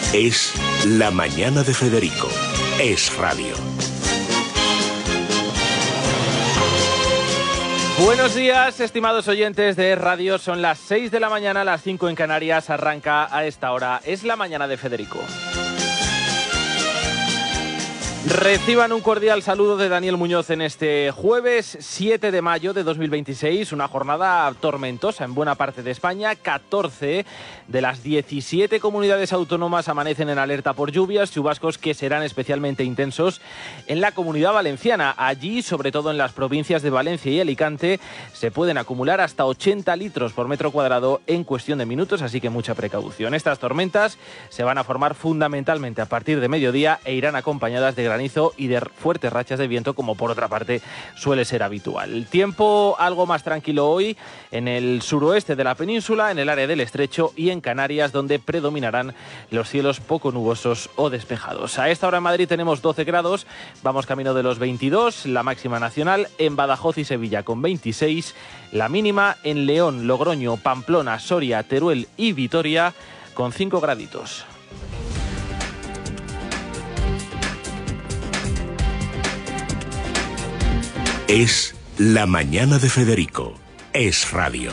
Es La Mañana de Federico. Es radio. Buenos días, estimados oyentes de radio. Son las 6 de la mañana, las 5 en Canarias. Arranca a esta hora. Es La Mañana de Federico. Reciban un cordial saludo de Daniel Muñoz en este jueves 7 de mayo de 2026, una jornada tormentosa en buena parte de España. 14 de las 17 comunidades autónomas amanecen en alerta por lluvias, chubascos que serán especialmente intensos en la Comunidad Valenciana. Allí, sobre todo en las provincias de Valencia y Alicante, se pueden acumular hasta 80 litros por metro cuadrado en cuestión de minutos, así que mucha precaución. Estas tormentas se van a formar fundamentalmente a partir de mediodía e irán acompañadas de granizo y de fuertes rachas de viento, como por otra parte suele ser habitual. El tiempo algo más tranquilo hoy en el suroeste de la península, en el área del Estrecho y en Canarias, donde predominarán los cielos poco nubosos o despejados. A esta hora en Madrid tenemos 12 grados, vamos camino de los 22, la máxima nacional en Badajoz y Sevilla con 26, la mínima en León, Logroño, Pamplona, Soria, Teruel y Vitoria con 5 graditos. Es La Mañana de Federico. Es radio.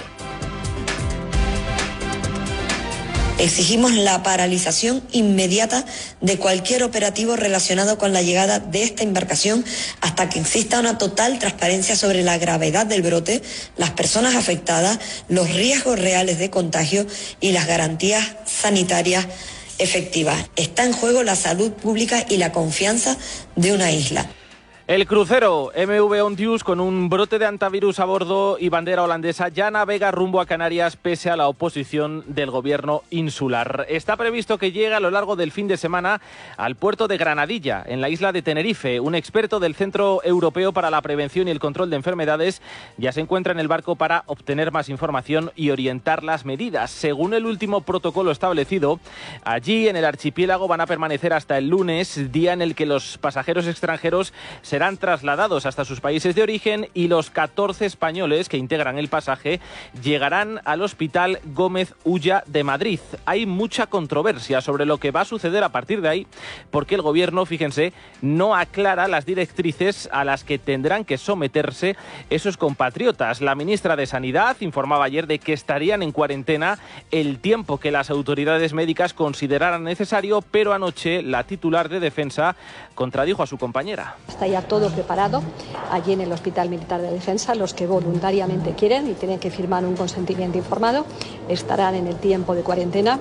Exigimos la paralización inmediata de cualquier operativo relacionado con la llegada de esta embarcación hasta que exista una total transparencia sobre la gravedad del brote, las personas afectadas, los riesgos reales de contagio y las garantías sanitarias efectivas. Está en juego la salud pública y la confianza de una isla. El crucero MV Ontius, con un brote de antivirus a bordo y bandera holandesa, ya navega rumbo a Canarias pese a la oposición del gobierno insular. Está previsto que llegue a lo largo del fin de semana al puerto de Granadilla, en la isla de Tenerife. Un experto del Centro Europeo para la Prevención y el Control de Enfermedades ya se encuentra en el barco para obtener más información y orientar las medidas. Según el último protocolo establecido, allí en el archipiélago van a permanecer hasta el lunes, día en el que los pasajeros extranjeros serán trasladados hasta sus países de origen y los 14 españoles que integran el pasaje llegarán al Hospital Gómez Ulla de Madrid. Hay mucha controversia sobre lo que va a suceder a partir de ahí, porque el gobierno, fíjense, no aclara las directrices a las que tendrán que someterse esos compatriotas. La ministra de Sanidad informaba ayer de que estarían en cuarentena el tiempo que las autoridades médicas consideraran necesario, pero anoche la titular de Defensa contradijo a su compañera. Está ya todo preparado allí en el Hospital Militar de Defensa. Los que voluntariamente quieren y tienen que firmar un consentimiento informado estarán en el tiempo de cuarentena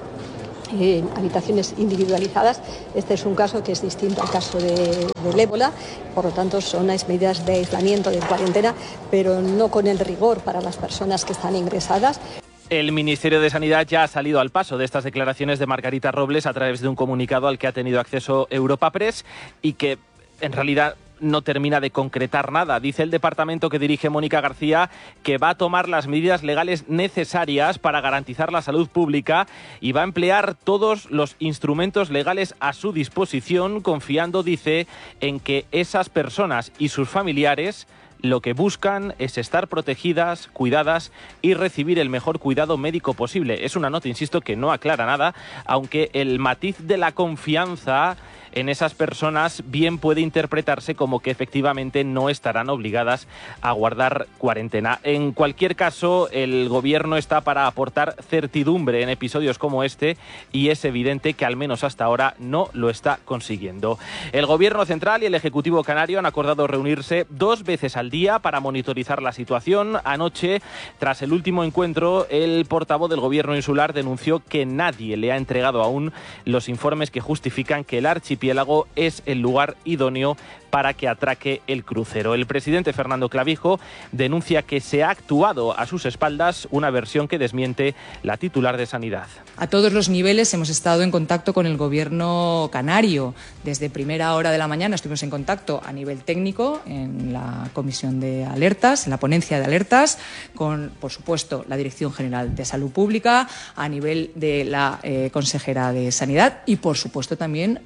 en habitaciones individualizadas. Este es un caso que es distinto al caso del ébola, por lo tanto son unas medidas de aislamiento, de cuarentena, pero no con el rigor para las personas que están ingresadas. El Ministerio de Sanidad ya ha salido al paso de estas declaraciones de Margarita Robles a través de un comunicado al que ha tenido acceso Europa Press y que en realidad no termina de concretar nada. Dice el departamento que dirige Mónica García que va a tomar las medidas legales necesarias para garantizar la salud pública y va a emplear todos los instrumentos legales a su disposición, confiando, dice, en que esas personas y sus familiares lo que buscan es estar protegidas, cuidadas y recibir el mejor cuidado médico posible. Es una nota, insisto, que no aclara nada, aunque el matiz de la confianza en esas personas bien puede interpretarse como que efectivamente no estarán obligadas a guardar cuarentena. En cualquier caso, el gobierno está para aportar certidumbre en episodios como este y es evidente que al menos hasta ahora no lo está consiguiendo. El gobierno central y el Ejecutivo canario han acordado reunirse 2 veces al día para monitorizar la situación. Anoche, tras el último encuentro, el portavoz del gobierno insular denunció que nadie le ha entregado aún los informes que justifican que el archipiélago es el lugar idóneo para que atraque el crucero. El presidente Fernando Clavijo denuncia que se ha actuado a sus espaldas, una versión que desmiente la titular de Sanidad. A todos los niveles hemos estado en contacto con el gobierno canario. Desde primera hora de la mañana estuvimos en contacto a nivel técnico en la comisión de alertas, en la ponencia de alertas, con, por supuesto, la Dirección General de Salud Pública, a nivel de la consejera de Sanidad y, por supuesto, también a nivel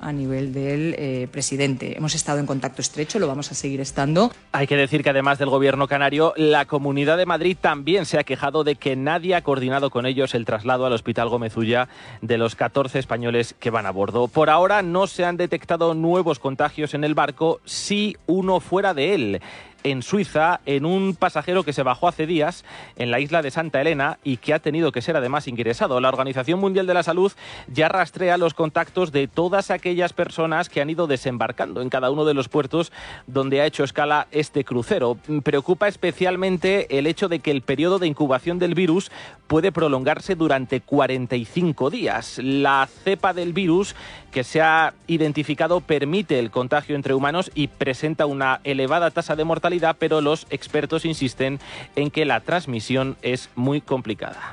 el del presidente. Hemos estado en contacto estrecho, lo vamos a seguir estando. Hay que decir que además del gobierno canario, la Comunidad de Madrid también se ha quejado de que nadie ha coordinado con ellos el traslado al Hospital Gómez Ulla de los 14 españoles que van a bordo. Por ahora no se han detectado nuevos contagios en el barco, sí uno fuera de él, en Suiza, en un pasajero que se bajó hace días en la isla de Santa Elena y que ha tenido que ser además ingresado. La Organización Mundial de la Salud ya rastrea los contactos de todas aquellas personas que han ido desembarcando en cada uno de los puertos donde ha hecho escala este crucero. Preocupa especialmente el hecho de que el periodo de incubación del virus puede prolongarse durante 45 días. La cepa del virus que se ha identificado permite el contagio entre humanos y presenta una elevada tasa de mortalidad, pero los expertos insisten en que la transmisión es muy complicada.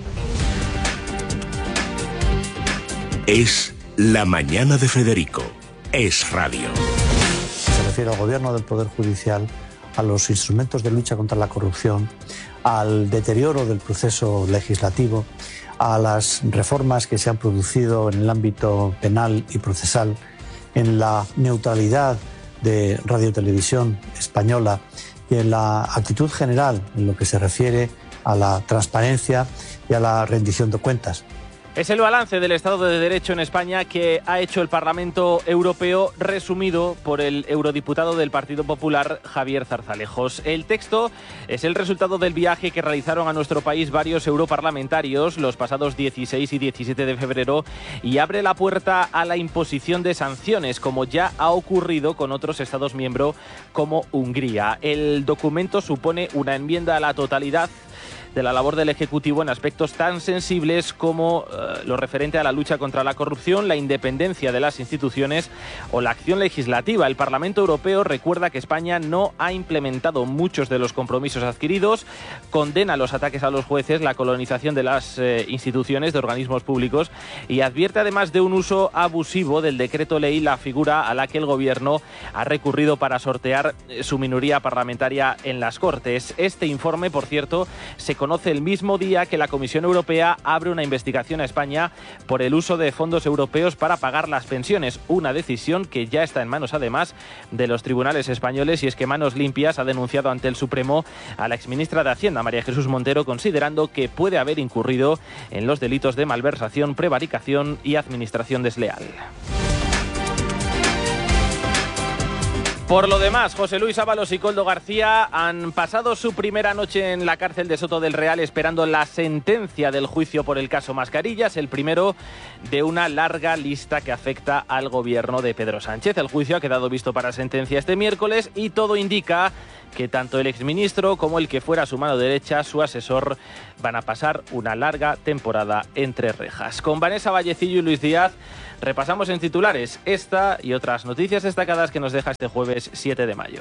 Es la mañana de Federico. Es radio. Se refiere al gobierno del Poder Judicial, a los instrumentos de lucha contra la corrupción, al deterioro del proceso legislativo, a las reformas que se han producido en el ámbito penal y procesal, en la neutralidad de Radio Televisión Española y en la actitud general en lo que se refiere a la transparencia y a la rendición de cuentas. Es el balance del Estado de Derecho en España que ha hecho el Parlamento Europeo, resumido por el eurodiputado del Partido Popular, Javier Zarzalejos. El texto es el resultado del viaje que realizaron a nuestro país varios europarlamentarios los pasados 16 y 17 de febrero y abre la puerta a la imposición de sanciones, como ya ha ocurrido con otros Estados miembros como Hungría. El documento supone una enmienda a la totalidad de la labor del Ejecutivo en aspectos tan sensibles como lo referente a la lucha contra la corrupción, la independencia de las instituciones o la acción legislativa. El Parlamento Europeo recuerda que España no ha implementado muchos de los compromisos adquiridos, condena los ataques a los jueces, la colonización de las instituciones, de organismos públicos y advierte además de un uso abusivo del decreto ley, la figura a la que el Gobierno ha recurrido para sortear su minoría parlamentaria en las Cortes. Este informe, por cierto, se conoce el mismo día que la Comisión Europea abre una investigación a España por el uso de fondos europeos para pagar las pensiones, una decisión que ya está en manos además de los tribunales españoles, y es que Manos Limpias ha denunciado ante el Supremo a la exministra de Hacienda, María Jesús Montero, considerando que puede haber incurrido en los delitos de malversación, prevaricación y administración desleal. Por lo demás, José Luis Ábalos y Koldo García han pasado su primera noche en la cárcel de Soto del Real esperando la sentencia del juicio por el caso Mascarillas, el primero de una larga lista que afecta al gobierno de Pedro Sánchez. El juicio ha quedado visto para sentencia este miércoles y todo indica que tanto el exministro como el que fuera su mano derecha, su asesor, van a pasar una larga temporada entre rejas. Con Vanessa Vallecillo y Luis Díaz repasamos en titulares esta y otras noticias destacadas que nos deja este jueves 7 de mayo.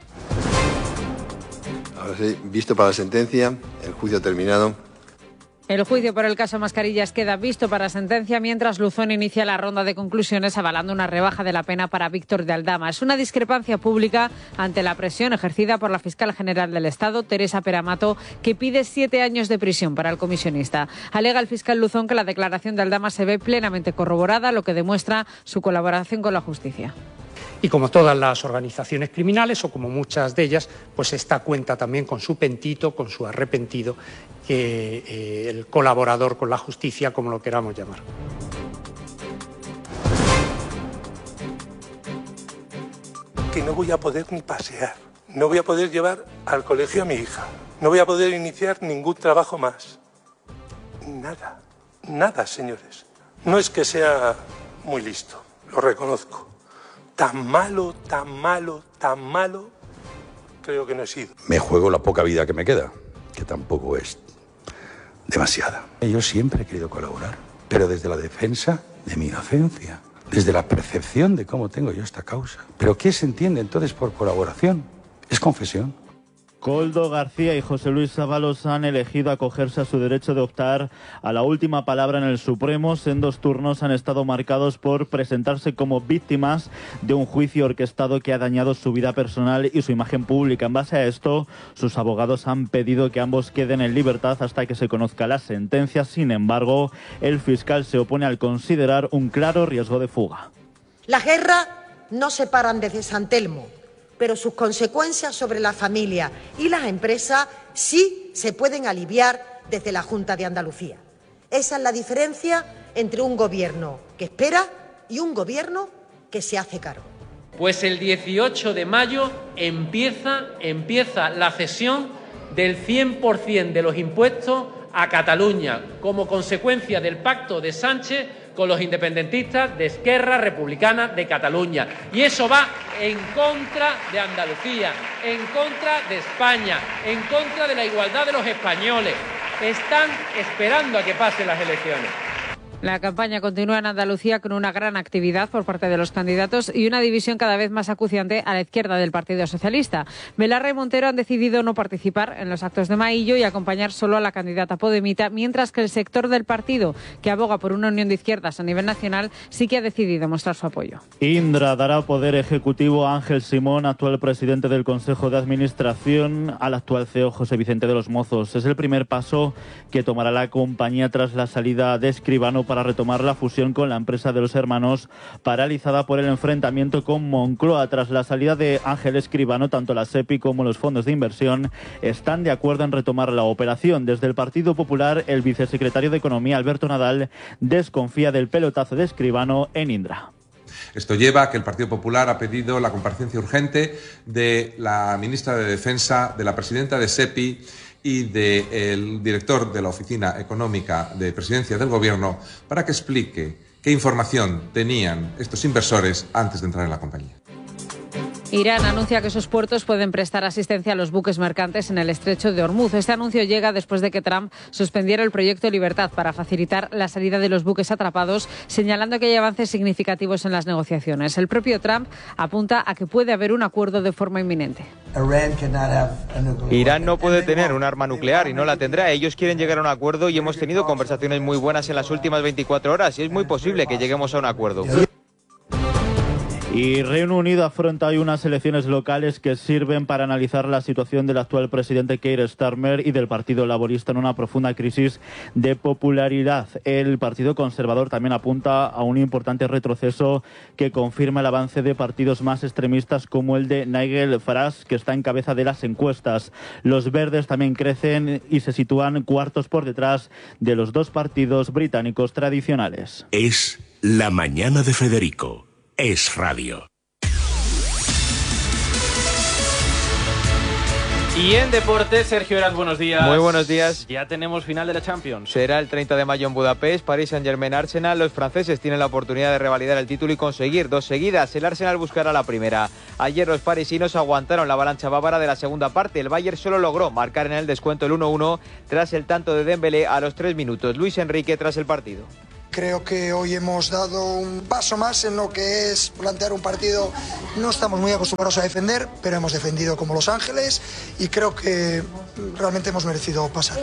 Ahora sí, visto para la sentencia, el juicio terminado. El juicio por el caso Mascarillas queda visto para sentencia, mientras Luzón inicia la ronda de conclusiones avalando una rebaja de la pena para Víctor de Aldama. Es una discrepancia pública ante la presión ejercida por la fiscal general del Estado, Teresa Peramato, que pide 7 años de prisión para el comisionista. Alega el fiscal Luzón que la declaración de Aldama se ve plenamente corroborada, lo que demuestra su colaboración con la justicia. Y como todas las organizaciones criminales, o como muchas de ellas, pues esta cuenta también con su pentito, con su arrepentido, el colaborador con la justicia, como lo queramos llamar. Que no voy a poder ni pasear, no voy a poder llevar al colegio a mi hija, no voy a poder iniciar ningún trabajo más. Nada, nada, señores. No es que sea muy listo, lo reconozco. Tan malo, tan malo, tan malo, creo que no he sido. Me juego la poca vida que me queda, que tampoco es demasiada. Yo siempre he querido colaborar, pero desde la defensa de mi inocencia, desde la percepción de cómo tengo yo esta causa. ¿Pero qué se entiende entonces por colaboración? Es confesión. Koldo García y José Luis Ábalos han elegido acogerse a su derecho de optar a la última palabra en el Supremo. Sendos turnos han estado marcados por presentarse como víctimas de un juicio orquestado que ha dañado su vida personal y su imagen pública. En base a esto, sus abogados han pedido que ambos queden en libertad hasta que se conozca la sentencia. Sin embargo, el fiscal se opone al considerar un claro riesgo de fuga. Las guerras no se paran desde San Telmo, pero sus consecuencias sobre la familia y las empresas sí se pueden aliviar desde la Junta de Andalucía. Esa es la diferencia entre un gobierno que espera y un gobierno que se hace cargo. Pues el 18 de mayo empieza la cesión del 100% de los impuestos a Cataluña, como consecuencia del pacto de Sánchez con los independentistas de Esquerra Republicana de Cataluña. Y eso va en contra de Andalucía, en contra de España, en contra de la igualdad de los españoles. Están esperando a que pasen las elecciones. La campaña continúa en Andalucía con una gran actividad por parte de los candidatos y una división cada vez más acuciante a la izquierda del Partido Socialista. Belarra y Montero han decidido no participar en los actos de Maillo y acompañar solo a la candidata podemita, mientras que el sector del partido, que aboga por una unión de izquierdas a nivel nacional, sí que ha decidido mostrar su apoyo. Indra dará poder ejecutivo a Ángel Simón, actual presidente del Consejo de Administración, al actual CEO José Vicente de los Mozos. Es el primer paso que tomará la compañía tras la salida de Escribano para retomar la fusión con la empresa de los hermanos, paralizada por el enfrentamiento con Moncloa. Tras la salida de Ángel Escribano, tanto la SEPI como los fondos de inversión están de acuerdo en retomar la operación. Desde el Partido Popular, el vicesecretario de Economía, Alberto Nadal, desconfía del pelotazo de Escribano en Indra. Esto lleva a que el Partido Popular ha pedido la comparecencia urgente de la ministra de Defensa, de la presidenta de SEPI y del director de la Oficina Económica de Presidencia del Gobierno para que explique qué información tenían estos inversores antes de entrar en la compañía. Irán anuncia que sus puertos pueden prestar asistencia a los buques mercantes en el estrecho de Hormuz. Este anuncio llega después de que Trump suspendiera el proyecto Libertad para facilitar la salida de los buques atrapados, señalando que hay avances significativos en las negociaciones. El propio Trump apunta a que puede haber un acuerdo de forma inminente. Irán no puede tener un arma nuclear y no la tendrá. Ellos quieren llegar a un acuerdo y hemos tenido conversaciones muy buenas en las últimas 24 horas y es muy posible que lleguemos a un acuerdo. Y Reino Unido afronta hoy unas elecciones locales que sirven para analizar la situación del actual presidente Keir Starmer y del Partido Laborista en una profunda crisis de popularidad. El Partido Conservador también apunta a un importante retroceso que confirma el avance de partidos más extremistas como el de Nigel Farage, que está en cabeza de las encuestas. Los verdes también crecen y se sitúan cuartos por detrás de los dos partidos británicos tradicionales. Es la mañana de Federico. Es Radio. Y en deportes, Sergio Eras, buenos días. Muy buenos días. Ya tenemos final de la Champions. Será el 30 de mayo en Budapest, Paris Saint-Germain Arsenal. Los franceses tienen la oportunidad de revalidar el título y conseguir 2 seguidas. El Arsenal buscará la primera. Ayer los parisinos aguantaron la avalancha bávara de la segunda parte. El Bayern solo logró marcar en el descuento el 1-1 tras el tanto de Dembélé a los 3 minutos. Luis Enrique tras el partido. Creo que hoy hemos dado un paso más en lo que es plantear un partido. No estamos muy acostumbrados a defender, pero hemos defendido como Los Ángeles y creo que realmente hemos merecido pasar.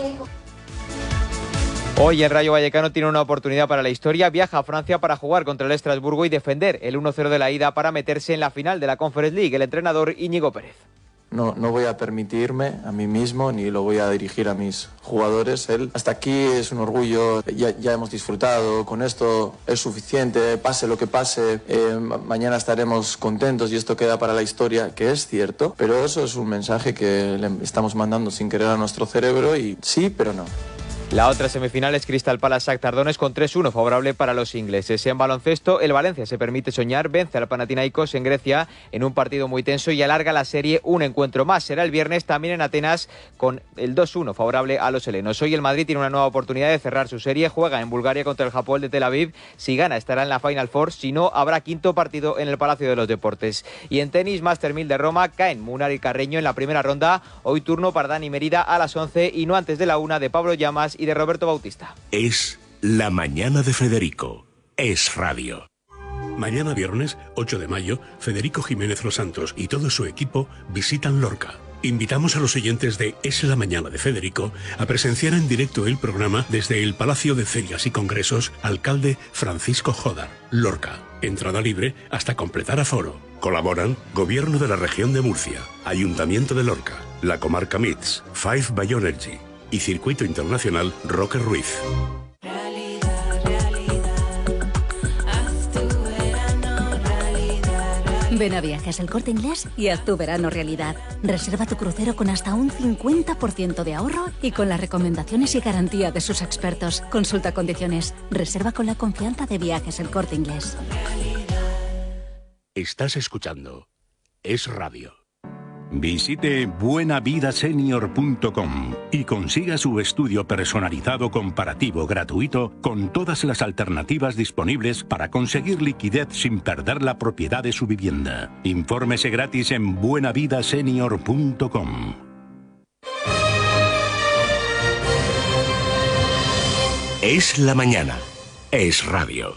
Hoy el Rayo Vallecano tiene una oportunidad para la historia. Viaja a Francia para jugar contra el Estrasburgo y defender el 1-0 de la ida para meterse en la final de la Conference League. El entrenador Íñigo Pérez. No voy a permitirme a mí mismo ni lo voy a dirigir a mis jugadores. Hasta aquí es un orgullo, ya hemos disfrutado, con esto es suficiente, pase lo que pase, mañana estaremos contentos y esto queda para la historia, que es cierto, pero eso es un mensaje que le estamos mandando sin querer a nuestro cerebro y sí, pero no. La otra semifinal es Crystal Palace-Shakhtar Donetsk con 3-1 favorable para los ingleses. En baloncesto, el Valencia se permite soñar, vence al Panathinaikos en Grecia en un partido muy tenso y alarga la serie un encuentro más. Será el viernes también en Atenas con el 2-1 favorable a los helenos. Hoy el Madrid tiene una nueva oportunidad de cerrar su serie, juega en Bulgaria contra el Hapoel de Tel Aviv. Si gana estará en la Final Four, si no habrá quinto partido en el Palacio de los Deportes. Y en tenis, Master 1000 de Roma, caen Munar y Carreño en la primera ronda. Hoy turno para Dani Merida a las 11 y no antes de la 1 de Pablo Llamas y de Roberto Bautista. Es la mañana de Federico. Es Radio. Mañana viernes, 8 de mayo, Federico Jiménez Los Santos y todo su equipo visitan Lorca. Invitamos a los oyentes de Es la mañana de Federico a presenciar en directo el programa desde el Palacio de Ferias y Congresos Alcalde Francisco Jodar, Lorca. Entrada libre hasta completar aforo. Colaboran Gobierno de la Región de Murcia, Ayuntamiento de Lorca, la Comarca MITS, Five Bioenergy y Circuito Internacional Roque Ruiz. Ven a Viajes El Corte Inglés y haz tu verano realidad. Reserva tu crucero con hasta un 50% de ahorro y con las recomendaciones y garantía de sus expertos. Consulta condiciones. Reserva con la confianza de Viajes El Corte Inglés. Estás escuchando Es Radio. Visite buenavidasenior.com y consiga su estudio personalizado comparativo gratuito con todas las alternativas disponibles para conseguir liquidez sin perder la propiedad de su vivienda. Infórmese gratis en buenavidasenior.com. Es la mañana. Es Radio.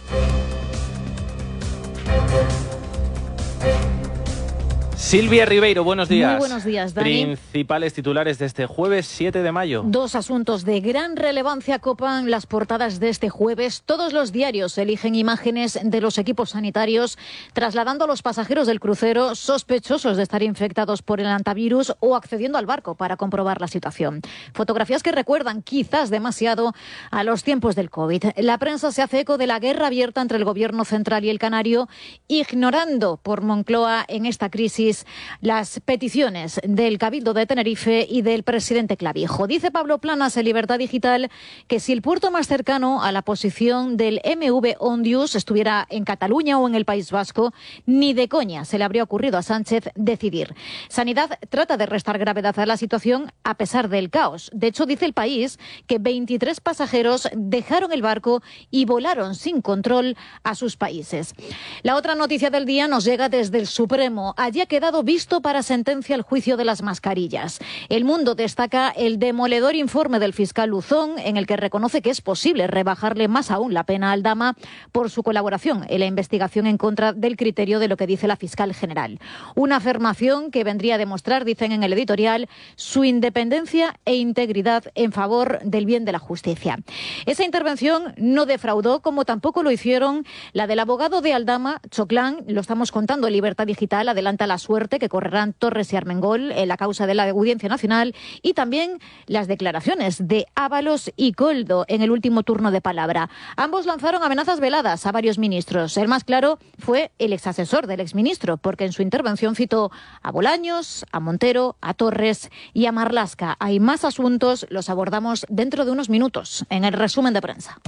Silvia Ribeiro, buenos días. Muy buenos días, Dani. Principales titulares de este jueves 7 de mayo. Dos asuntos de gran relevancia copan las portadas de este jueves. Todos los diarios eligen imágenes de los equipos sanitarios trasladando a los pasajeros del crucero sospechosos de estar infectados por el hantavirus o accediendo al barco para comprobar la situación. Fotografías que recuerdan quizás demasiado a los tiempos del COVID. La prensa se hace eco de la guerra abierta entre el gobierno central y el canario, ignorando por Moncloa en esta crisis las peticiones del Cabildo de Tenerife y del presidente Clavijo. Dice Pablo Planas en Libertad Digital que si el puerto más cercano a la posición del MV Ondius estuviera en Cataluña o en el País Vasco, ni de coña se le habría ocurrido a Sánchez decidir. Sanidad trata de restar gravedad a la situación a pesar del caos. De hecho, dice El País que 23 pasajeros dejaron el barco y volaron sin control a sus países. La otra noticia del día nos llega desde el Supremo. Allí ha quedado visto para sentencia el juicio de las mascarillas. El Mundo destaca el demoledor informe del fiscal Luzón, en el que reconoce que es posible rebajarle más aún la pena a Aldama por su colaboración en la investigación en contra del criterio de lo que dice la fiscal general. Una afirmación que vendría a demostrar, dicen en el editorial, su independencia e integridad en favor del bien de la justicia. Esa intervención no defraudó, como tampoco lo hicieron la del abogado de Aldama, Choclán. Lo estamos contando en Libertad Digital, adelanta la suerte que correrán Torres y Armengol en la causa de la Audiencia Nacional, y también las declaraciones de Ábalos y Coldo en el último turno de palabra. Ambos lanzaron amenazas veladas a varios ministros. El más claro fue el exasesor del exministro, porque en su intervención citó a Bolaños, a Montero, a Torres y a Marlaska. Hay más asuntos, los abordamos dentro de unos minutos en el resumen de prensa.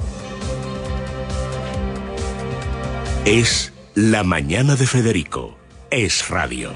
Es la mañana de Federico. Es Radio.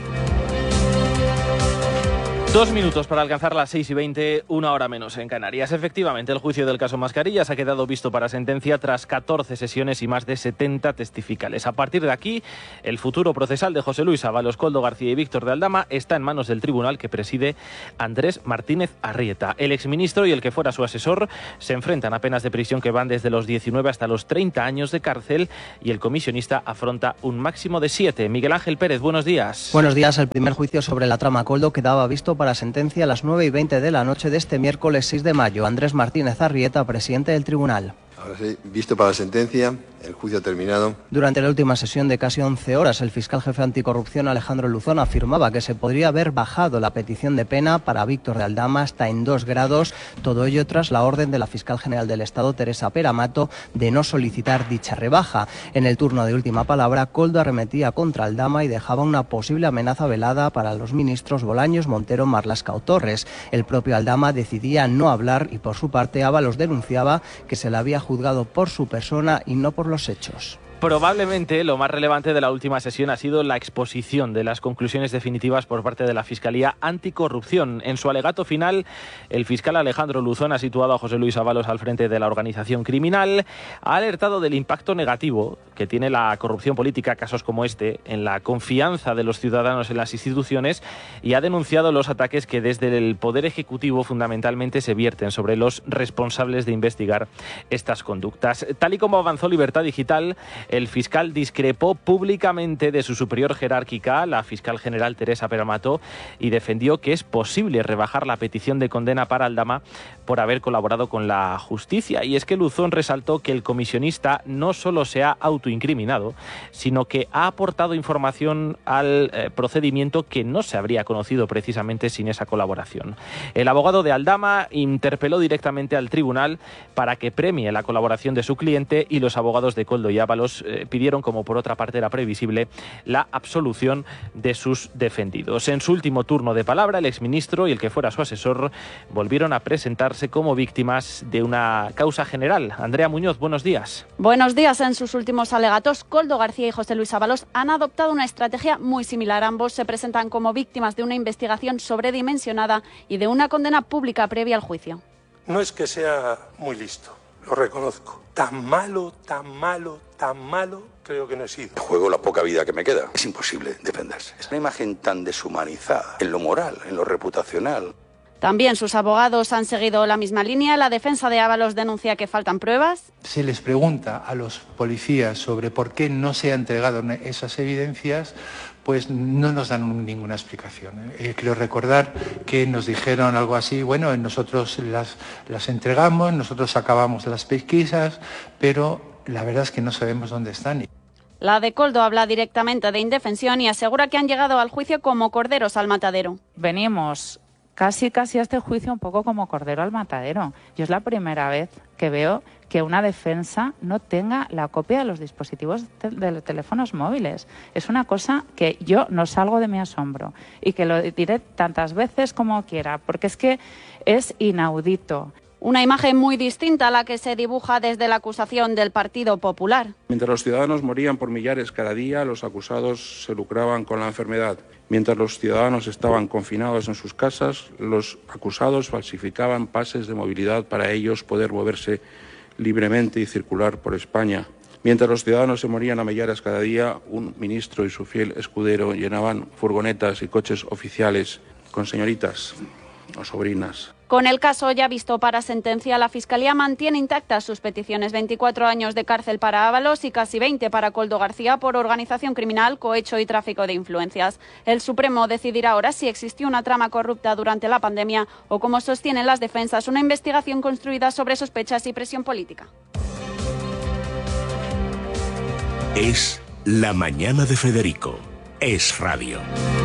2 minutos para alcanzar las 6:20, 1 hora menos en Canarias. Efectivamente, el juicio del caso Mascarillas ha quedado visto para sentencia tras 14 sesiones y más de 70 testificales. A partir de aquí, el futuro procesal de José Luis Ábalos, Koldo García y Víctor de Aldama está en manos del tribunal que preside Andrés Martínez Arrieta. El exministro y el que fuera su asesor se enfrentan a penas de prisión que van desde los 19 hasta los 30 años de cárcel, y el comisionista afronta un máximo de 7. Miguel Ángel Pérez, buenos días. Buenos días. El primer juicio sobre la trama Koldo quedaba visto para sentencia a las 9:20 de la noche de este miércoles 6 de mayo. Andrés Martínez Arrieta, presidente del tribunal. Ahora sí, visto para la sentencia, el juicio ha terminado. Durante la última sesión de casi 11 horas, el fiscal jefe anticorrupción Alejandro Luzón afirmaba que se podría haber bajado la petición de pena para Víctor de Aldama hasta en 2 grados, todo ello tras la orden de la fiscal general del Estado, Teresa Peramato, de no solicitar dicha rebaja. En el turno de última palabra, Koldo arremetía contra Aldama y dejaba una posible amenaza velada para los ministros Bolaños, Montero, Marlaska o Torres. El propio Aldama decidía no hablar y, por su parte, Ábalos denunciaba que se le había juzgado por su persona y no por los hechos. Probablemente lo más relevante de la última sesión ha sido la exposición de las conclusiones definitivas por parte de la Fiscalía Anticorrupción. En su alegato final, el fiscal Alejandro Luzón ha situado a José Luis Ábalos al frente de la organización criminal, ha alertado del impacto negativo que tiene la corrupción política, casos como este, en la confianza de los ciudadanos en las instituciones, y ha denunciado los ataques que desde el Poder Ejecutivo fundamentalmente se vierten sobre los responsables de investigar estas conductas. Tal y como avanzó Libertad Digital, el fiscal discrepó públicamente de su superior jerárquica, la fiscal general Teresa Peramato, y defendió que es posible rebajar la petición de condena para Aldama por haber colaborado con la justicia. Y es que Luzón resaltó que el comisionista no solo se ha autoincriminado, sino que ha aportado información al procedimiento que no se habría conocido precisamente sin esa colaboración. El abogado de Aldama interpeló directamente al tribunal para que premie la colaboración de su cliente, y los abogados de Koldo y Ábalos pidieron, como por otra parte era previsible, la absolución de sus defendidos. En su último turno de palabra, el exministro y el que fuera su asesor volvieron a presentarse como víctimas de una causa general. Andrea Muñoz, buenos días. Buenos días. En sus últimos alegatos, Koldo García y José Luis Ábalos han adoptado una estrategia muy similar. Ambos se presentan como víctimas de una investigación sobredimensionada y de una condena pública previa al juicio. No es que sea muy listo, lo reconozco. Tan malo, creo que no he sido. Juego la poca vida que me queda. Es imposible defenderse. Es una imagen tan deshumanizada, en lo moral, en lo reputacional. También sus abogados han seguido la misma línea. La defensa de Ábalos denuncia que faltan pruebas. Se les pregunta a los policías sobre por qué no se han entregado esas evidencias, pues no nos dan ninguna explicación. Creo recordar que nos dijeron algo así, bueno, nosotros las entregamos, nosotros acabamos las pesquisas, pero la verdad es que no sabemos dónde están. La de Koldo habla directamente de indefensión y asegura que han llegado al juicio como corderos al matadero. Venimos casi a este juicio un poco como cordero al matadero. Yo es la primera vez que veo que una defensa no tenga la copia de los dispositivos de los teléfonos móviles. Es una cosa que yo no salgo de mi asombro y que lo diré tantas veces como quiera, porque es que es inaudito. Una imagen muy distinta a la que se dibuja desde la acusación del Partido Popular. Mientras los ciudadanos morían por millares cada día, los acusados se lucraban con la enfermedad. Mientras los ciudadanos estaban confinados en sus casas, los acusados falsificaban pases de movilidad para ellos poder moverse libremente y circular por España. Mientras los ciudadanos se morían a millares cada día, un ministro y su fiel escudero llenaban furgonetas y coches oficiales con señoritas o sobrinas. Con el caso ya visto para sentencia, la Fiscalía mantiene intactas sus peticiones: 24 años de cárcel para Ábalos y casi 20 para Koldo García por organización criminal, cohecho y tráfico de influencias. El Supremo decidirá ahora si existió una trama corrupta durante la pandemia o, como sostienen las defensas, una investigación construida sobre sospechas y presión política. Es La Mañana de Federico. Es Radio.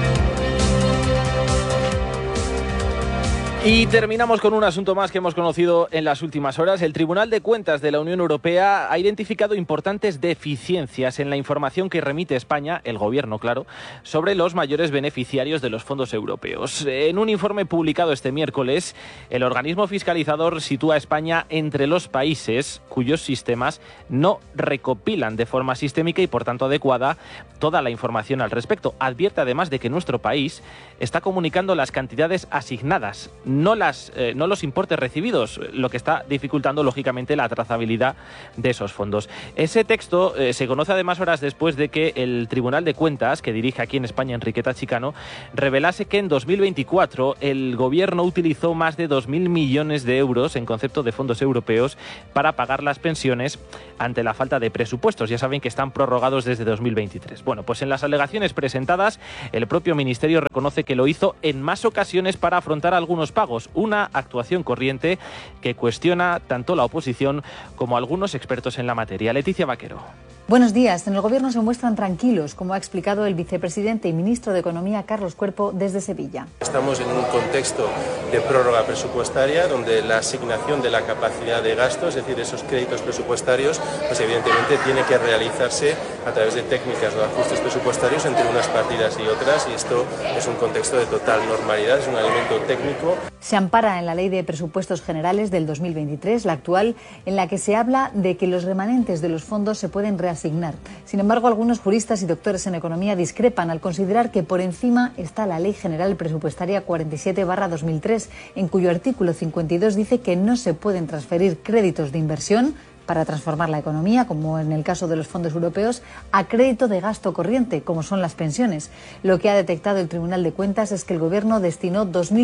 Y terminamos con un asunto más que hemos conocido en las últimas horas. El Tribunal de Cuentas de la Unión Europea ha identificado importantes deficiencias en la información que remite España, el Gobierno, claro, sobre los mayores beneficiarios de los fondos europeos. En un informe publicado este miércoles, el organismo fiscalizador sitúa a España entre los países cuyos sistemas no recopilan de forma sistémica y, por tanto, adecuada toda la información al respecto. Advierte además de que nuestro país está comunicando las cantidades asignadas, no los importes recibidos, lo que está dificultando lógicamente la trazabilidad de esos fondos. Ese texto se conoce además horas después de que el Tribunal de Cuentas, que dirige aquí en España Enriqueta Chicano, revelase que en 2024 el Gobierno utilizó más de 2.000 millones de euros en concepto de fondos europeos para pagar las pensiones ante la falta de presupuestos. Ya saben que están prorrogados desde 2023. Bueno, pues en las alegaciones presentadas, el propio Ministerio reconoce que lo hizo en más ocasiones para afrontar algunos pagos, una actuación corriente que cuestiona tanto la oposición como algunos expertos en la materia. Leticia Vaquero. Buenos días. En el Gobierno se muestran tranquilos, como ha explicado el vicepresidente y ministro de Economía, Carlos Cuerpo, desde Sevilla. Estamos en un contexto de prórroga presupuestaria, donde la asignación de la capacidad de gasto, es decir, esos créditos presupuestarios, pues evidentemente tiene que realizarse a través de técnicas de ajustes presupuestarios entre unas partidas y otras, y esto es un contexto de total normalidad, es un elemento técnico. Se ampara en la Ley de Presupuestos Generales del 2023, la actual, en la que se habla de que los remanentes de los fondos se pueden reasignar. Sin embargo, algunos juristas y doctores en economía discrepan al considerar que por encima está la Ley General Presupuestaria 47/2003, en cuyo artículo 52 dice que no se pueden transferir créditos de inversión para transformar la economía, como en el caso de los fondos europeos, a crédito de gasto corriente, como son las pensiones. Lo que ha detectado el Tribunal de Cuentas es que el Gobierno destinó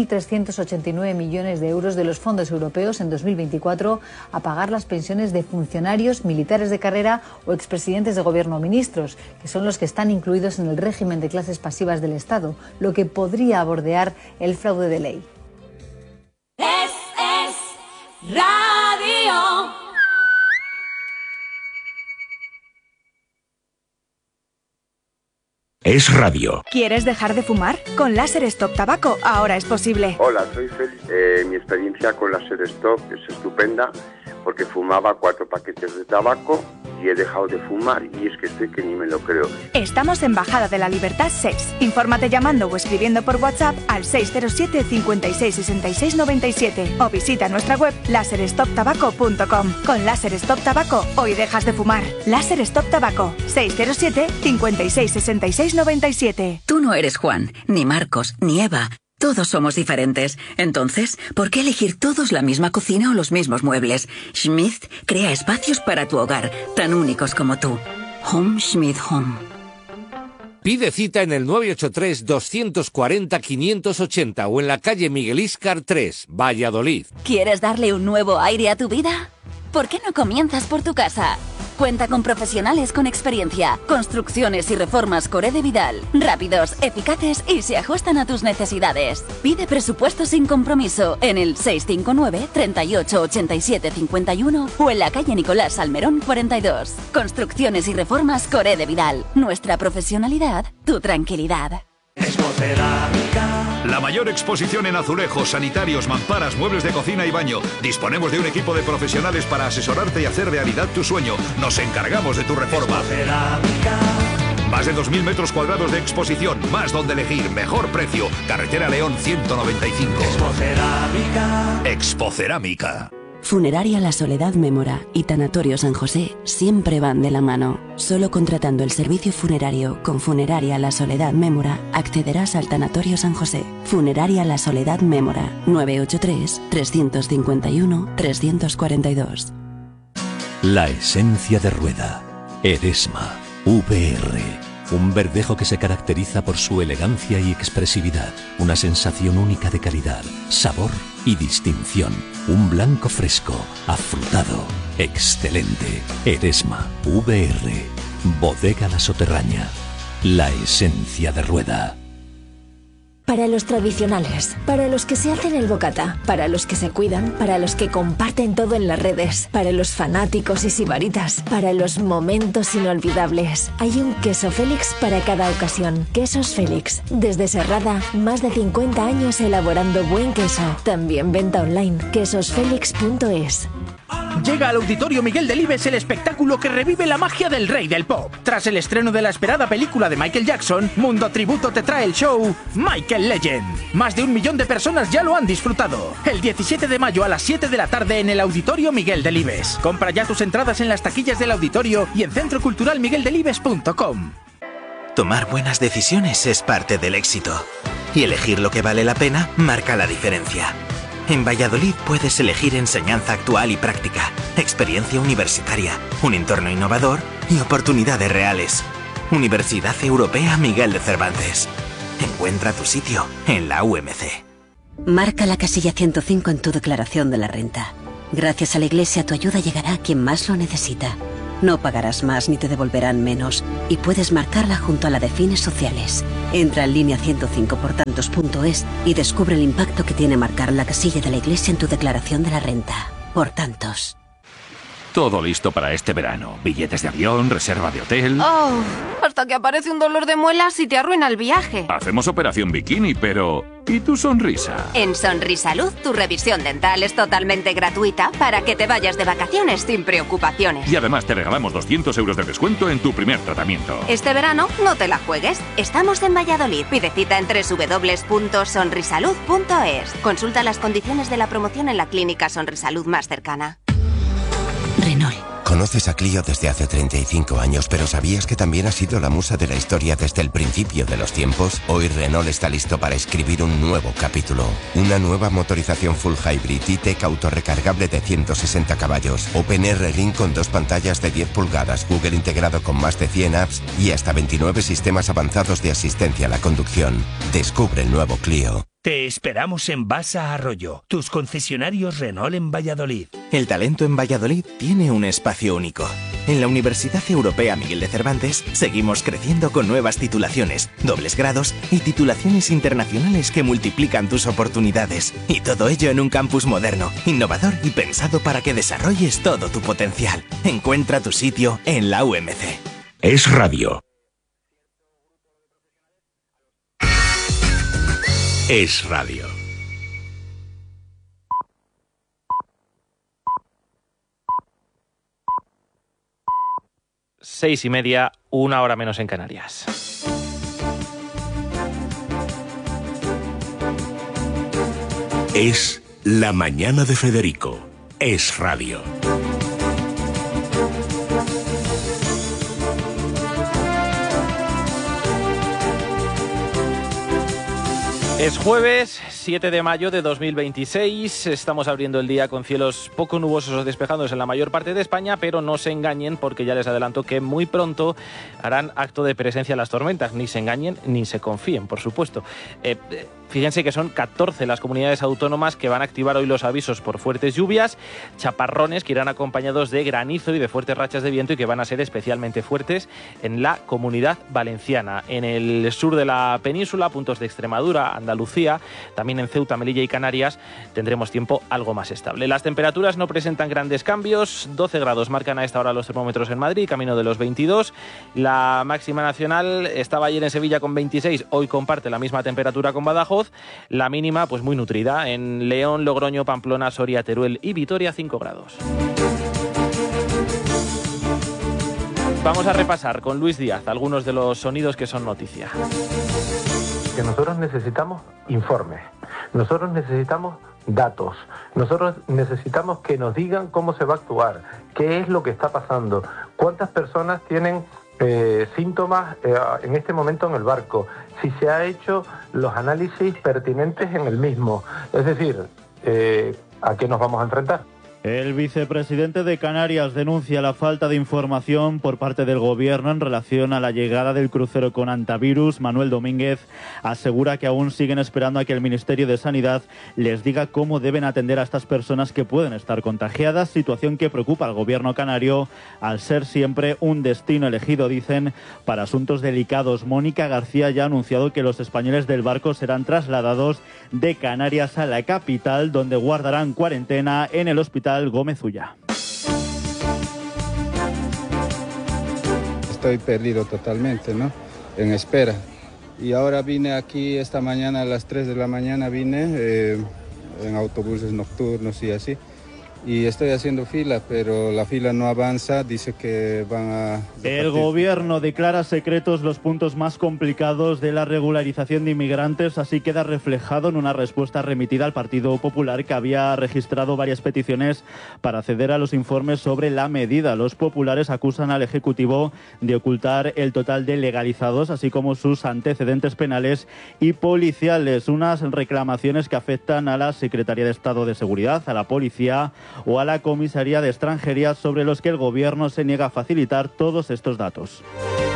2.389 millones de euros de los fondos europeos en 2024 a pagar las pensiones de funcionarios, militares de carrera o expresidentes de Gobierno o ministros, que son los que están incluidos en el régimen de clases pasivas del Estado, lo que podría bordear el fraude de ley. Es Radio. Es Radio. ¿Quieres dejar de fumar? Con Láser Stop Tabaco ahora es posible. Hola, soy Félix. Mi experiencia con Láser Stop es estupenda porque fumaba 4 paquetes de tabaco y he dejado de fumar, y es que estoy que ni me lo creo. Estamos en Bajada de la Libertad 6. Infórmate llamando o escribiendo por WhatsApp al 607 56 66 97 o visita nuestra web laserstoptabaco.com. Con Láser Stop Tabaco hoy dejas de fumar. Láser Stop Tabaco 607 56 66 97. Tú no eres Juan, ni Marcos, ni Eva. Todos somos diferentes. Entonces, ¿por qué elegir todos la misma cocina o los mismos muebles? Schmidt crea espacios para tu hogar, tan únicos como tú. Home Schmidt Home. Pide cita en el 983-240-580 o en la calle Miguel Íscar 3, Valladolid. ¿Quieres darle un nuevo aire a tu vida? ¿Por qué no comienzas por tu casa? Cuenta con profesionales con experiencia. Construcciones y reformas Coré de Vidal. Rápidos, eficaces y se ajustan a tus necesidades. Pide presupuesto sin compromiso en el 659 38 87 51 o en la calle Nicolás Salmerón 42. Construcciones y reformas Coré de Vidal. Nuestra profesionalidad, tu tranquilidad. La mayor exposición en azulejos, sanitarios, mamparas, muebles de cocina y baño. Disponemos de un equipo de profesionales para asesorarte y hacer realidad tu sueño. Nos encargamos de tu reforma. Más de 2.000 metros cuadrados de exposición, más donde elegir, mejor precio. Carretera León 195. Expocerámica. Funeraria La Soledad Mémora y Tanatorio San José siempre van de la mano. Solo contratando el servicio funerario con Funeraria La Soledad Mémora accederás al Tanatorio San José. Funeraria La Soledad Mémora 983-351-342. La esencia de Rueda. Eresma. VR. Un verdejo que se caracteriza por su elegancia y expresividad. Una sensación única de calidad, sabor y distinción. Un blanco fresco, afrutado, excelente. Eresma, VR, Bodega La Soterraña. La esencia de Rueda. Para los tradicionales, para los que se hacen el bocata, para los que se cuidan, para los que comparten todo en las redes, para los fanáticos y sibaritas, para los momentos inolvidables. Hay un queso Félix para cada ocasión. Quesos Félix. Desde Serrada, más de 50 años elaborando buen queso. También venta online. quesosfelix.es. Llega al Auditorio Miguel Delibes el espectáculo que revive la magia del rey del pop. Tras el estreno de la esperada película de Michael Jackson, Mundo Tributo te trae el show Michael Legend. Más de 1 millón de personas ya lo han disfrutado. El 17 de mayo a las 7 de la tarde en el Auditorio Miguel Delibes. Compra ya tus entradas en las taquillas del auditorio y en centroculturalmigueldelibes.com. Tomar buenas decisiones es parte del éxito. Y elegir lo que vale la pena marca la diferencia. En Valladolid puedes elegir enseñanza actual y práctica, experiencia universitaria, un entorno innovador y oportunidades reales. Universidad Europea Miguel de Cervantes. Encuentra tu sitio en la UMC. Marca la casilla 105 en tu declaración de la renta. Gracias a la Iglesia tu ayuda llegará a quien más lo necesita. No pagarás más ni te devolverán menos y puedes marcarla junto a la de fines sociales. Entra en línea 105portantos.es y descubre el impacto que tiene marcar la casilla de la Iglesia en tu declaración de la renta. Por tantos. Todo listo para este verano. Billetes de avión, reserva de hotel. Oh, hasta que aparece un dolor de muelas y te arruina el viaje. Hacemos operación bikini, pero... ¿y tu sonrisa? En Sonrisalud, tu revisión dental es totalmente gratuita para que te vayas de vacaciones sin preocupaciones. Y además te regalamos 200 euros de descuento en tu primer tratamiento. Este verano no te la juegues. Estamos en Valladolid. Pide cita en www.sonrisalud.es. Consulta las condiciones de la promoción en la clínica Sonrisalud más cercana. Renault. Conoces a Clio desde hace 35 años, pero ¿sabías que también ha sido la musa de la historia desde el principio de los tiempos? Hoy Renault está listo para escribir un nuevo capítulo. Una nueva motorización full hybrid E-Tech autorrecargable de 160 caballos, OpenR Ring con 2 pantallas de 10 pulgadas, Google integrado con más de 100 apps y hasta 29 sistemas avanzados de asistencia a la conducción. Descubre el nuevo Clio. Te esperamos en Basa Arroyo, tus concesionarios Renault en Valladolid. El talento en Valladolid tiene un espacio único. En la Universidad Europea Miguel de Cervantes seguimos creciendo con nuevas titulaciones, dobles grados y titulaciones internacionales que multiplican tus oportunidades. Y todo ello en un campus moderno, innovador y pensado para que desarrolles todo tu potencial. Encuentra tu sitio en la UMC. Es radio. Es radio. 6:30, 1 hora menos en Canarias. Es La Mañana de Federico. Es radio. Es jueves 7 de mayo de 2026, estamos abriendo el día con cielos poco nubosos o despejados en la mayor parte de España, pero no se engañen porque ya les adelanto que muy pronto harán acto de presencia las tormentas, ni se engañen ni se confíen, por supuesto. Fíjense que son 14 las comunidades autónomas que van a activar hoy los avisos por fuertes lluvias, chaparrones que irán acompañados de granizo y de fuertes rachas de viento y que van a ser especialmente fuertes en la Comunidad Valenciana. En el sur de la península, puntos de Extremadura, Andalucía, también en Ceuta, Melilla y Canarias, tendremos tiempo algo más estable. Las temperaturas no presentan grandes cambios, 12 grados marcan a esta hora los termómetros en Madrid, camino de los 22. La máxima nacional estaba ayer en Sevilla con 26, hoy comparte la misma temperatura con Badajoz. La mínima, pues muy nutrida, en León, Logroño, Pamplona, Soria, Teruel y Vitoria, 5 grados. Vamos a repasar con Luis Díaz algunos de los sonidos que son noticia. Que nosotros necesitamos informes, nosotros necesitamos datos, nosotros necesitamos que nos digan cómo se va a actuar, qué es lo que está pasando, cuántas personas tienen síntomas en este momento en el barco, si se ha hecho los análisis pertinentes en el mismo, es decir, ¿a qué nos vamos a enfrentar? El vicepresidente de Canarias denuncia la falta de información por parte del gobierno en relación a la llegada del crucero con antivirus. Manuel Domínguez asegura que aún siguen esperando a que el Ministerio de Sanidad les diga cómo deben atender a estas personas que pueden estar contagiadas, situación que preocupa al gobierno canario al ser siempre un destino elegido, dicen, para asuntos delicados. Mónica García ya ha anunciado que los españoles del barco serán trasladados de Canarias a la capital, donde guardarán cuarentena en el hospital Gómez Ulla. Estoy perdido totalmente, ¿no? En espera. Y ahora vine aquí esta mañana a las 3 de la mañana, vine en autobuses nocturnos y así. Y estoy haciendo fila, pero la fila no avanza, dice que van a... El gobierno declara secretos los puntos más complicados de la regularización de inmigrantes, así queda reflejado en una respuesta remitida al Partido Popular, que había registrado varias peticiones para acceder a los informes sobre la medida. Los populares acusan al Ejecutivo de ocultar el total de legalizados, así como sus antecedentes penales y policiales, unas reclamaciones que afectan a la Secretaría de Estado de Seguridad, a la Policía o a la Comisaría de Extranjería, sobre los que el gobierno se niega a facilitar todos estos datos.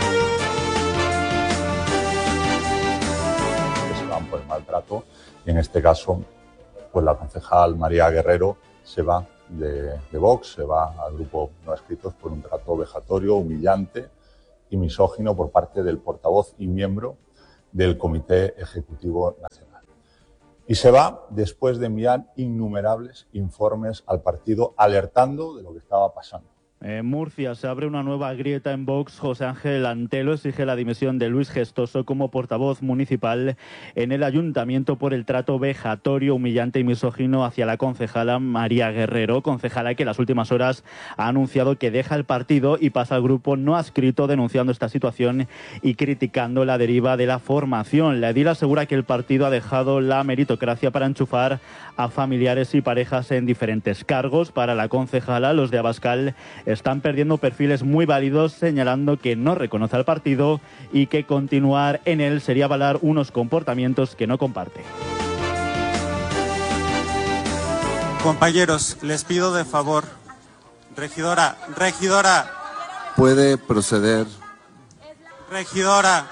Se van por el maltrato y en este caso pues la concejal María Guerrero se va de Vox, se va al grupo No Escritos por un trato vejatorio, humillante y misógino por parte del portavoz y miembro del Comité Ejecutivo Nacional. Y se va después de enviar innumerables informes al partido alertando de lo que estaba pasando. En Murcia se abre una nueva grieta en Vox. José Ángel Antelo exige la dimisión de Luis Gestoso como portavoz municipal en el ayuntamiento por el trato vejatorio, humillante y misógino hacia la concejala María Guerrero, concejala que en las últimas horas ha anunciado que deja el partido y pasa al grupo No Adscrito, denunciando esta situación y criticando la deriva de la formación. La edil asegura que el partido ha dejado la meritocracia para enchufar a familiares y parejas en diferentes cargos. Para la concejala, los de Abascal están perdiendo perfiles muy válidos, señalando que no reconoce al partido y que continuar en él sería avalar unos comportamientos que no comparte. Compañeros, les pido de favor, regidora. Puede proceder. Regidora.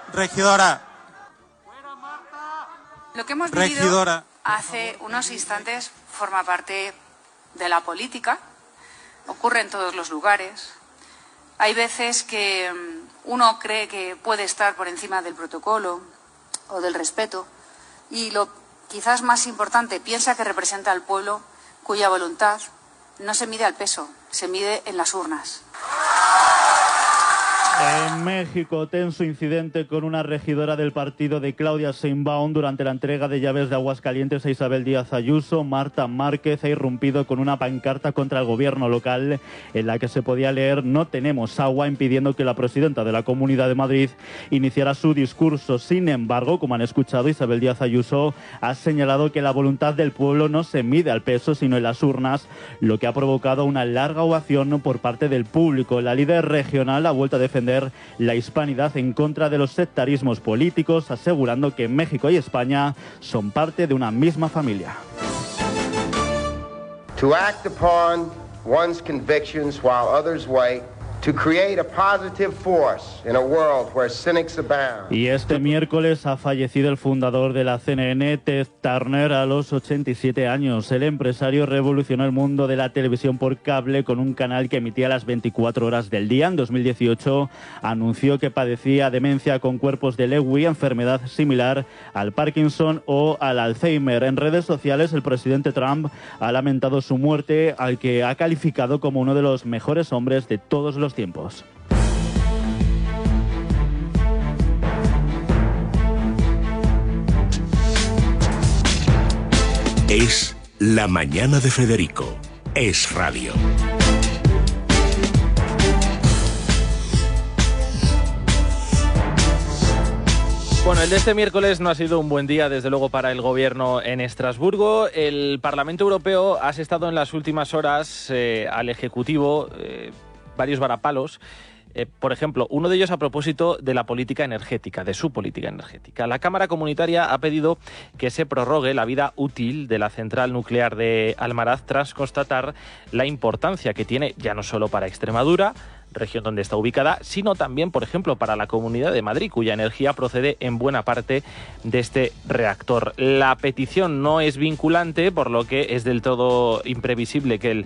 Lo que hemos vivido hace unos instantes forma parte de la política. Ocurre en todos los lugares. Hay veces que uno cree que puede estar por encima del protocolo o del respeto y lo quizás más importante, piensa que representa al pueblo, cuya voluntad no se mide al peso, se mide en las urnas. En México, tenso incidente con una regidora del partido de Claudia Sheinbaum durante la entrega de llaves de Aguascalientes a Isabel Díaz Ayuso. Marta Márquez ha irrumpido con una pancarta contra el gobierno local en la que se podía leer "No tenemos agua", impidiendo que la presidenta de la Comunidad de Madrid iniciara su discurso. Sin embargo, como han escuchado, Isabel Díaz Ayuso ha señalado que la voluntad del pueblo no se mide al peso, sino en las urnas, lo que ha provocado una larga ovación por parte del público. La líder regional ha vuelto a defender la hispanidad en contra de los sectarismos políticos, asegurando que México y España son parte de una misma familia. To act upon one's convictions while others wait. To create a positive force in a world where cynics abound. Y este miércoles ha fallecido el fundador de la CNN, Ted Turner, a los 87 años. El empresario revolucionó el mundo de la televisión por cable con un canal que emitía las 24 horas del día. En 2018 anunció que padecía demencia con cuerpos de Lewy, enfermedad similar al Parkinson o al Alzheimer. En redes sociales, el presidente Trump ha lamentado su muerte, al que ha calificado como uno de los mejores hombres de todos los tiempos. Es La Mañana de Federico. Es radio. Bueno, el de este miércoles no ha sido un buen día, desde luego, para el gobierno en Estrasburgo. El Parlamento Europeo ha asestado en las últimas horas al Ejecutivo varios varapalos. Por ejemplo, uno de ellos a propósito de la política energética, de su política energética. La Cámara Comunitaria ha pedido que se prorrogue la vida útil de la central nuclear de Almaraz tras constatar la importancia que tiene ya no solo para Extremadura, región donde está ubicada, sino también, por ejemplo, para la Comunidad de Madrid, cuya energía procede en buena parte de este reactor. La petición no es vinculante, por lo que es del todo imprevisible que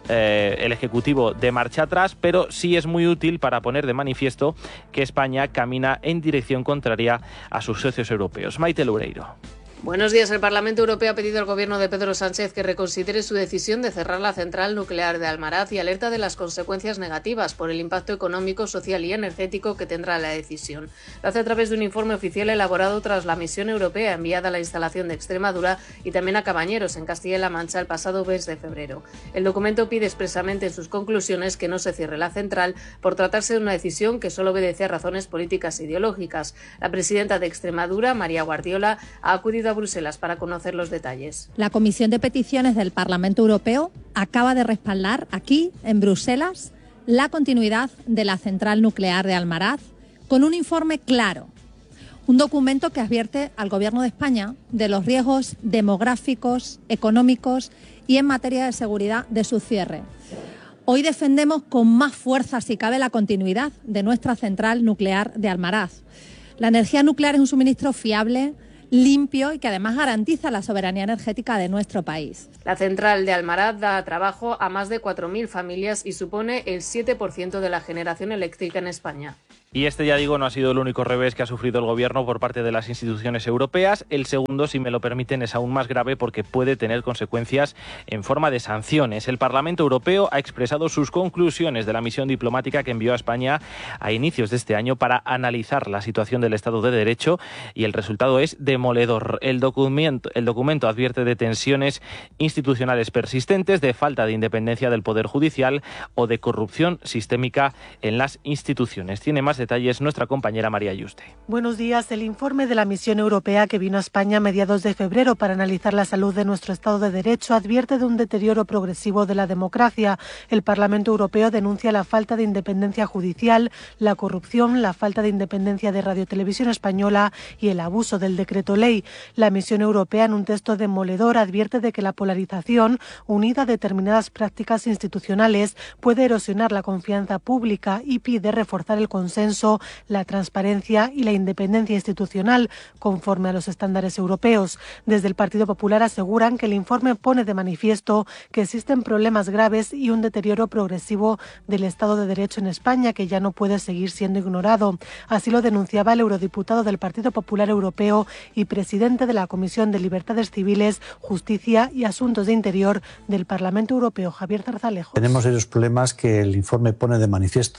el Ejecutivo dé marcha atrás, pero sí es muy útil para poner de manifiesto que España camina en dirección contraria a sus socios europeos. Maite Loureiro. Buenos días. El Parlamento Europeo ha pedido al gobierno de Pedro Sánchez que reconsidere su decisión de cerrar la central nuclear de Almaraz y alerta de las consecuencias negativas por el impacto económico, social y energético que tendrá la decisión. Lo hace a través de un informe oficial elaborado tras la misión europea enviada a la instalación de Extremadura y también a Cabañeros, en Castilla-La Mancha, el pasado mes de febrero. El documento pide expresamente en sus conclusiones que no se cierre la central por tratarse de una decisión que solo obedece a razones políticas e ideológicas. La presidenta de Extremadura, María Guardiola, ha acudido a Bruselas para conocer los detalles. La Comisión de Peticiones del Parlamento Europeo acaba de respaldar aquí, en Bruselas, la continuidad de la central nuclear de Almaraz con un informe claro. Un documento que advierte al Gobierno de España de los riesgos demográficos, económicos y en materia de seguridad de su cierre. Hoy defendemos con más fuerza, si cabe, la continuidad de nuestra central nuclear de Almaraz. La energía nuclear es un suministro fiable, limpio y que además garantiza la soberanía energética de nuestro país. La central de Almaraz da trabajo a más de 4.000 familias y supone el 7% de la generación eléctrica en España. Y este, ya digo, no ha sido el único revés que ha sufrido el gobierno por parte de las instituciones europeas. El segundo, si me lo permiten, es aún más grave porque puede tener consecuencias en forma de sanciones. El Parlamento Europeo ha expresado sus conclusiones de la misión diplomática que envió a España a inicios de este año para analizar la situación del Estado de Derecho, y el resultado es demoledor. El documento advierte de tensiones institucionales persistentes, de falta de independencia del Poder Judicial o de corrupción sistémica en las instituciones. Tiene más detalles nuestra compañera María Yuste. Buenos días. El informe de la misión europea que vino a España a mediados de febrero para analizar la salud de nuestro Estado de Derecho advierte de un deterioro progresivo de la democracia. El Parlamento Europeo denuncia la falta de independencia judicial, la corrupción, la falta de independencia de Radio Televisión Española y el abuso del decreto ley. La misión europea, en un texto demoledor, advierte de que la polarización, unida a determinadas prácticas institucionales, puede erosionar la confianza pública y pide reforzar el consenso, la transparencia y la independencia institucional conforme a los estándares europeos. Desde el Partido Popular aseguran que el informe pone de manifiesto que existen problemas graves y un deterioro progresivo del Estado de Derecho en España que ya no puede seguir siendo ignorado. Así lo denunciaba el eurodiputado del Partido Popular Europeo y presidente de la Comisión de Libertades Civiles, Justicia y Asuntos de Interior del Parlamento Europeo, Javier Zarzalejos. Tenemos esos problemas que el informe pone de manifiesto.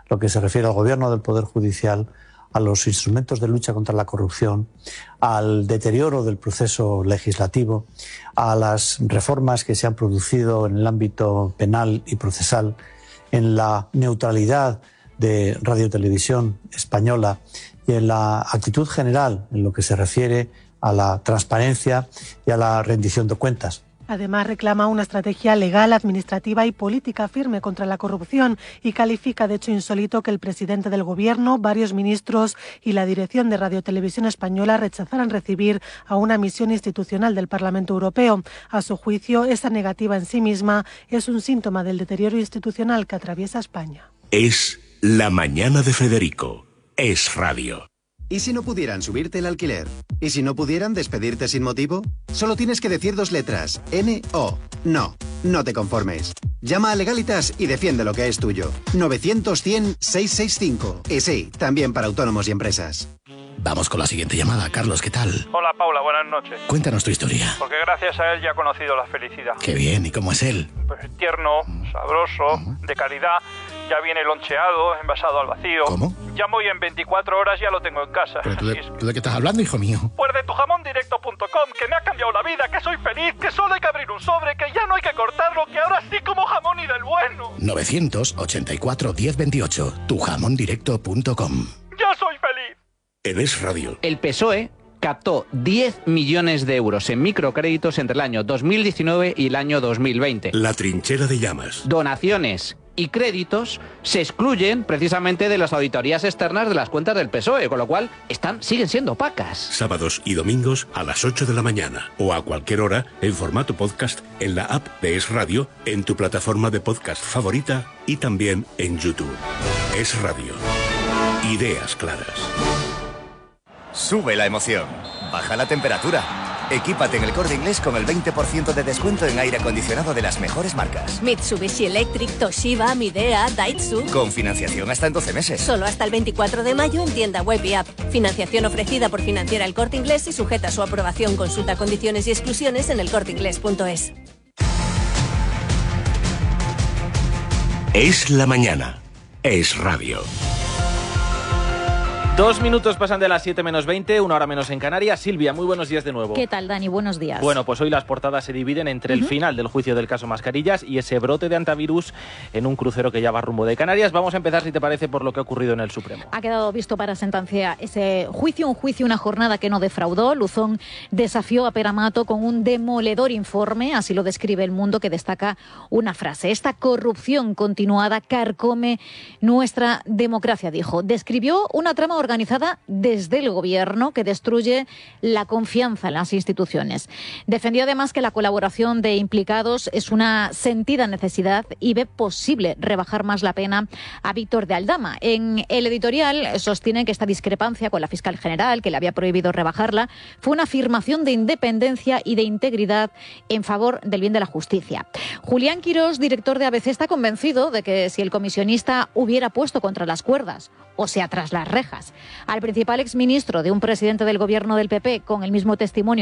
lo que se refiere al gobierno del Poder Judicial, a los instrumentos de lucha contra la corrupción, al deterioro del proceso legislativo, a las reformas que se han producido en el ámbito penal y procesal, en la neutralidad de Radio Televisión Española y en la actitud general en lo que se refiere a la transparencia y a la rendición de cuentas. Además, reclama una estrategia legal, administrativa y política firme contra la corrupción y califica de hecho insólito que el presidente del Gobierno, varios ministros y la dirección de Radio Televisión Española rechazaran recibir a una misión institucional del Parlamento Europeo. A su juicio, esa negativa en sí misma es un síntoma del deterioro institucional que atraviesa España. Es La Mañana de Federico. Es radio. ¿Y si no pudieran subirte el alquiler? ¿Y si no pudieran despedirte sin motivo? Solo tienes que decir 2 letras. N-O. No. No te conformes. Llama a Legalitas y defiende lo que es tuyo. 900-100-665. Y sí, también para autónomos y empresas. Vamos con la siguiente llamada. Carlos, ¿qué tal? Hola, Paula, buenas noches. Cuéntanos tu historia. Porque gracias a él ya he conocido la felicidad. Qué bien, ¿y cómo es él? Pues tierno, sabroso, de calidad. Ya viene loncheado, envasado al vacío. ¿Cómo? Ya voy en 24 horas, ya lo tengo en casa. ¿Pero tú de qué estás hablando, hijo mío? Pues de tujamondirecto.com, que me ha cambiado la vida, que soy feliz, que solo hay que abrir un sobre, que ya no hay que cortarlo, que ahora sí como jamón y del bueno. 984-1028, tujamondirecto.com. ¡Ya soy feliz! En Es Radio. El PSOE captó 10 millones de euros en microcréditos entre el año 2019 y el año 2020. La trinchera de llamas. Donaciones y créditos se excluyen precisamente de las auditorías externas de las cuentas del PSOE, con lo cual siguen siendo opacas. Sábados y domingos a las 8 de la mañana o a cualquier hora en formato podcast en la app de Es Radio, en tu plataforma de podcast favorita y también en YouTube. Es Radio. Ideas claras. Sube la emoción, baja la temperatura. Equípate en el Corte Inglés con el 20% de descuento en aire acondicionado de las mejores marcas. Mitsubishi Electric, Toshiba, Midea, Daitsu. Con financiación hasta en 12 meses. Solo hasta el 24 de mayo en tienda web y app. Financiación ofrecida por Financiera El Corte Inglés y sujeta a su aprobación. Consulta condiciones y exclusiones en elcorteinglés.es. Es la mañana. Es radio. 2 minutos pasan de las 7 menos 20, 1 hora menos en Canarias. Silvia, muy buenos días de nuevo. ¿Qué tal, Dani? Buenos días. Bueno, pues hoy las portadas se dividen entre el final del juicio del caso Mascarillas y ese brote de antivirus en un crucero que ya va rumbo de Canarias. Vamos a empezar, si te parece, por lo que ha ocurrido en el Supremo. Ha quedado visto para sentencia ese juicio, una jornada que no defraudó. Luzón desafió a Peramato con un demoledor informe, así lo describe El Mundo, que destaca una frase. Esta corrupción continuada carcome nuestra democracia, dijo. Describió una trama organizada desde el gobierno que destruye la confianza en las instituciones. Defendió además que la colaboración de implicados es una sentida necesidad y ve posible rebajar más la pena a Víctor de Aldama. En el editorial sostienen que esta discrepancia con la fiscal general, que le había prohibido rebajarla, fue una afirmación de independencia y de integridad en favor del bien de la justicia. Julián Quirós, director de ABC, está convencido de que si el comisionista hubiera puesto contra las cuerdas, o sea, tras las rejas, al principal exministro de un presidente del gobierno del PP con el mismo testimonio